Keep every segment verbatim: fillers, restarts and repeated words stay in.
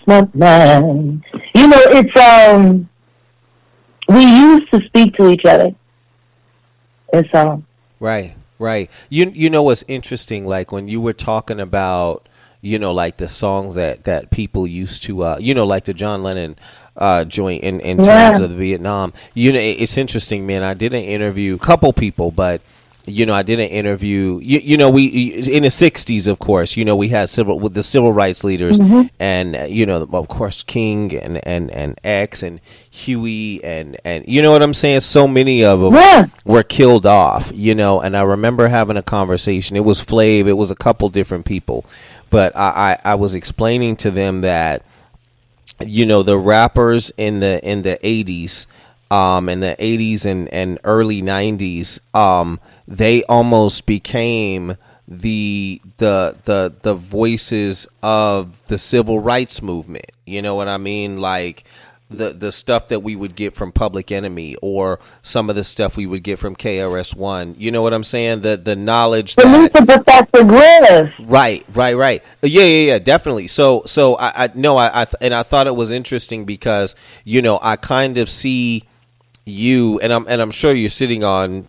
my mind. You know, it's, um, we used to speak to each other. It's, um, right, right. You, you know, what's interesting, like when you were talking about, you know, like the songs that, that people used to, uh, you know, like the John Lennon uh, joint in, in yeah. terms of the Vietnam. You know, it's interesting, man. I did an interview, a couple people, but, you know, I did an interview, you, you know, we, in the sixties, of course, you know, we had civil, with the civil rights leaders mm-hmm. and, uh, you know, of course, King and, and, and X and Huey and, and, you know what I'm saying? So many of them yeah. were killed off, you know, and I remember having a conversation. It was Flav. It was a couple different people. But I, I, I was explaining to them that, you know, the rappers in the in the eighties, um, in the eighties and, and early nineties, um, they almost became the the the the voices of the civil rights movement. You know what I mean? Like the the stuff that we would get from Public Enemy or some of the stuff we would get from K R S One. You know what I'm saying? The the knowledge that Professor Griff. Right, right, right. Yeah, yeah, yeah, definitely. So so I, I no I, I and I thought it was interesting because, you know, I kind of see you and I'm and I'm sure you're sitting on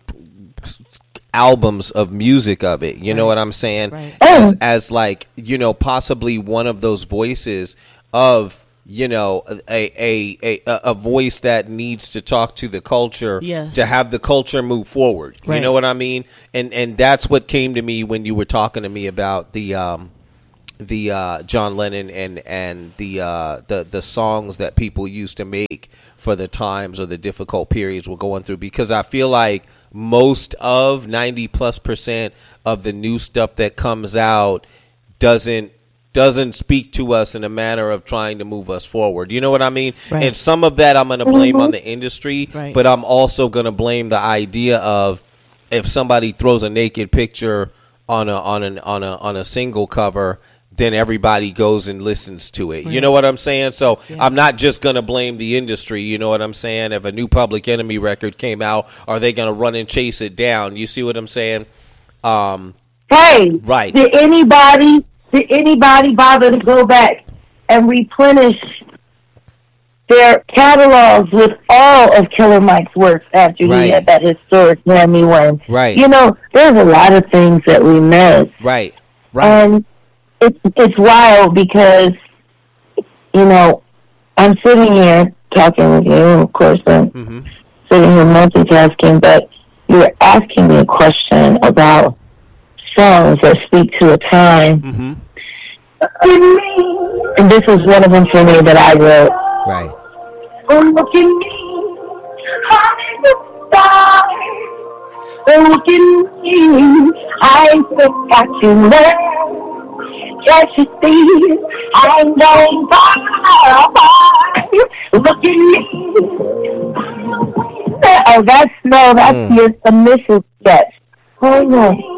albums of music of it. You right. know what I'm saying? Right. As as like, you know, possibly one of those voices of, you know, a, a a a voice that needs to talk to the culture, yes. to have the culture move forward. Right. You know what I mean? And and that's what came to me when you were talking to me about the um the uh, John Lennon and and the uh, the the songs that people used to make for the times or the difficult periods we're going through. Because I feel like most of ninety plus percent of the new stuff that comes out doesn't. doesn't speak to us in a manner of trying to move us forward. You know what I mean? Right. And some of that I'm going to blame on the industry, right. but I'm also going to blame the idea of if somebody throws a naked picture on a on an on a on a single cover, then everybody goes and listens to it. Right. You know what I'm saying? So yeah. I'm not just going to blame the industry. You know what I'm saying? If a new Public Enemy record came out, are they going to run and chase it down? You see what I'm saying? Um, hey, right. Did anybody Did anybody bother to go back and replenish their catalogs with all of Killer Mike's works after right. he had that historic Grammy win? Right. You know, there's a lot of things that we missed. Right. Right. And it's it's wild because, you know, I'm sitting here talking with you, of course, I'm mm-hmm. sitting here multitasking, but you're asking me a question about songs that speak to a time. Mm-hmm. And this is one of them for me that I wrote. Right. Oh, look at me, I'm the star. Oh, look at me, I forgot you now. Can't you see, I'm going far apart. Look at me. Oh, that's, no, that's mm. your initial sketch. Oh, no.